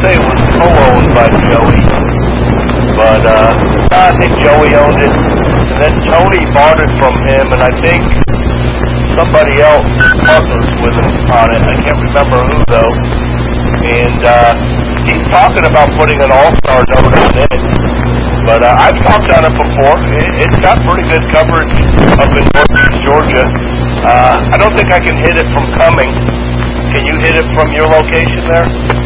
say it was co-owned by Joey, but I think Joey owned it, and then Tony bought it from him, and I think somebody else partners with him on it. I can't remember who though. And he's talking about putting an all-star note on it. But I've talked on it before. It's got pretty good coverage up in northeast Georgia. I don't think I can hit it from Cumming. Can you hit it from your location there?